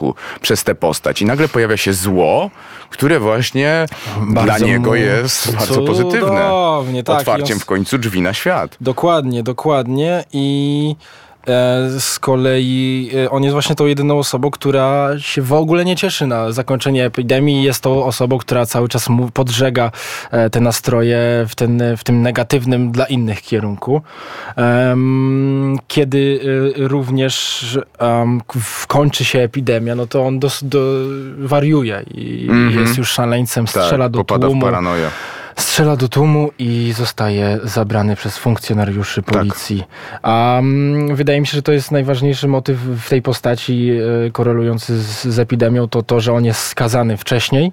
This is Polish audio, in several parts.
początku przez tę postać. I nagle pojawia się zło, które właśnie dla niego jest bardzo pozytywne. Tak. Otwarciem w końcu drzwi na świat. Dokładnie. I z kolei on jest właśnie tą jedyną osobą, która się w ogóle nie cieszy na zakończenie epidemii. Jest to osobą, która cały czas podżega te nastroje w tym negatywnym dla innych kierunku. Kiedy również kończy się epidemia, no to on wariuje i jest już szaleńcem, strzela do popada tłumu. w paranoję. Strzela do tłumu i zostaje zabrany przez funkcjonariuszy policji. A wydaje mi się, że to jest najważniejszy motyw w tej postaci korelujący z epidemią, to, że on jest skazany wcześniej,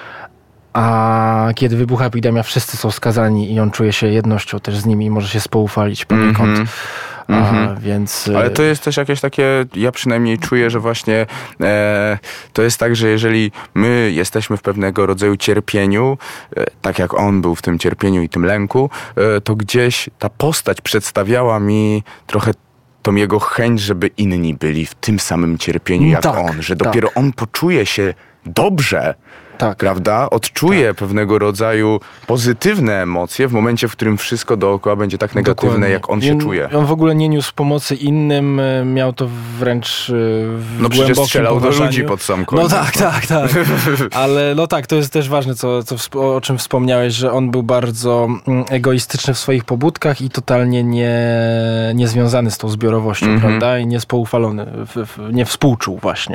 a kiedy wybucha epidemia, wszyscy są skazani i on czuje się jednością też z nimi i może się spoufalić poniekąd. Więc... Ale to jest też jakieś takie, ja przynajmniej czuję, że właśnie to jest tak, że jeżeli my jesteśmy w pewnego rodzaju cierpieniu, tak jak on był w tym cierpieniu i tym lęku, to gdzieś ta postać przedstawiała mi trochę tą jego chęć, żeby inni byli w tym samym cierpieniu jak on, że dopiero on poczuje się dobrze, prawda? Odczuje pewnego rodzaju pozytywne emocje w momencie, w którym wszystko dookoła będzie tak negatywne, jak on się czuje. On w ogóle nie niósł pomocy innym, miał to wręcz w głębokim przecież strzelał poważaniu. do ludzi pod sam koniec. Tak. Ale to jest też ważne, o czym wspomniałeś, że on był bardzo egoistyczny w swoich pobudkach i totalnie nie związany z tą zbiorowością, prawda? I niespoufalony, nie współczuł właśnie.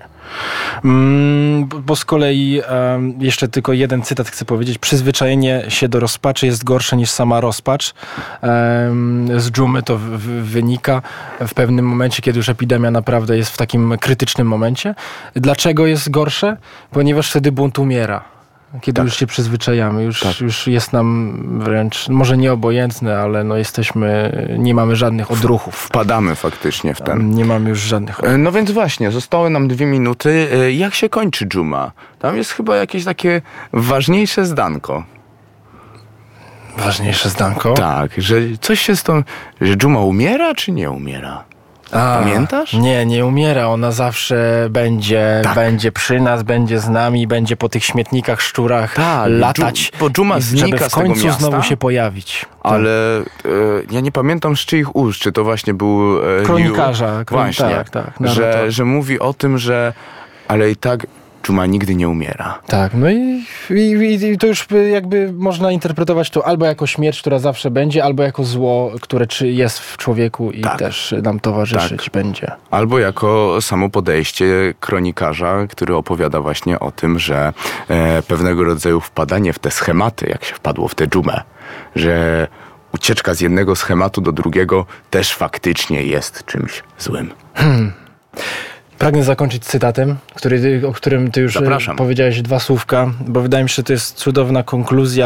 Bo z kolei jeszcze tylko jeden cytat chcę powiedzieć. Przyzwyczajenie się do rozpaczy jest gorsze niż sama rozpacz. Z dżumy to wynika w pewnym momencie, kiedy już epidemia naprawdę jest w takim krytycznym momencie. Dlaczego jest gorsze? Ponieważ wtedy bunt umiera. Kiedy już się przyzwyczajamy, już jest nam wręcz, może nie obojętne, ale nie mamy żadnych odruchów. Wpadamy faktycznie w ten. Nie mamy już żadnych odruchów. No więc właśnie, zostały nam 2 minuty. Jak się kończy dżuma? Tam jest chyba jakieś takie ważniejsze zdanko. Ważniejsze zdanko? Tak, że coś się że dżuma umiera, czy nie umiera? Pamiętasz? Nie umiera. Ona zawsze będzie przy nas, będzie z nami, będzie po tych śmietnikach, szczurach latać. Bo dżuma znika żeby w z tego końcu miasta, znowu się pojawić. Ale ja nie pamiętam z czyich ust, czy to właśnie był kronikarza. Właśnie, że mówi o tym, że ale i tak dżuma nigdy nie umiera. Tak, no i to już jakby można interpretować to albo jako śmierć, która zawsze będzie, albo jako zło, które jest w człowieku i też nam towarzyszyć będzie. Albo jako samo podejście kronikarza, który opowiada właśnie o tym, że pewnego rodzaju wpadanie w te schematy, jak się wpadło w tę dżumę, że ucieczka z jednego schematu do drugiego też faktycznie jest czymś złym. Pragnę zakończyć cytatem, o którym ty już powiedziałeś 2 słówka, bo wydaje mi się, że to jest cudowna konkluzja,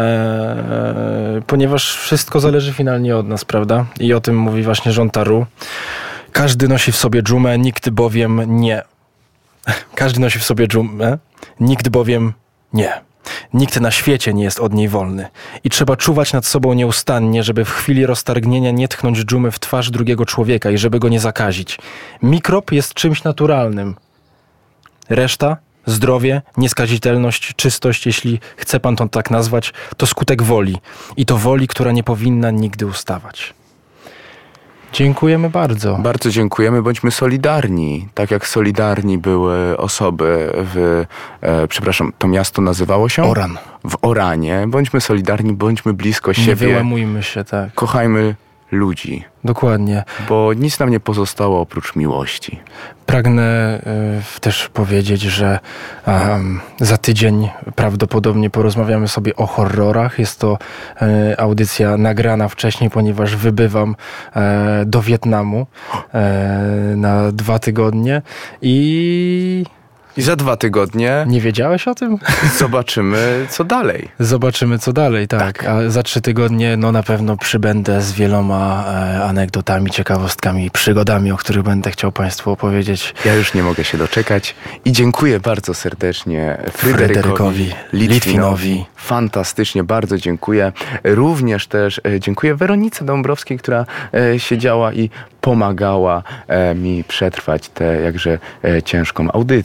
ponieważ wszystko zależy finalnie od nas, prawda? I o tym mówi właśnie Jean Taru. Każdy nosi w sobie dżumę, nikt bowiem nie. Każdy nosi w sobie dżumę, nikt bowiem nie. Nikt na świecie nie jest od niej wolny. I trzeba czuwać nad sobą nieustannie, żeby w chwili roztargnienia nie tchnąć dżumy w twarz drugiego człowieka i żeby go nie zakazić. Mikrob jest czymś naturalnym. Reszta, zdrowie, nieskazitelność, czystość, jeśli chce pan to tak nazwać, to skutek woli. I to woli, która nie powinna nigdy ustawać. Dziękujemy bardzo. Bardzo dziękujemy. Bądźmy solidarni. Tak jak solidarni były osoby to miasto nazywało się? Oran. W Oranie. Bądźmy solidarni, bądźmy blisko siebie. Nie wyłamujmy się, tak. Kochajmy ludzi. Dokładnie. Bo nic nam nie pozostało oprócz miłości. Pragnę też powiedzieć, że za tydzień prawdopodobnie porozmawiamy sobie o horrorach. Jest to audycja nagrana wcześniej, ponieważ wybywam do Wietnamu na 2 tygodnie i za 2 tygodnie... Nie wiedziałeś o tym? Zobaczymy, co dalej. Zobaczymy, co dalej, tak. A za 3 tygodnie na pewno przybędę z wieloma anegdotami, ciekawostkami i przygodami, o których będę chciał Państwu opowiedzieć. Ja już nie mogę się doczekać i dziękuję bardzo serdecznie Fryderykowi Litwinowi. Fantastycznie, bardzo dziękuję. Również też dziękuję Weronice Dąbrowskiej, która siedziała i pomagała mi przetrwać tę jakże ciężką audycję.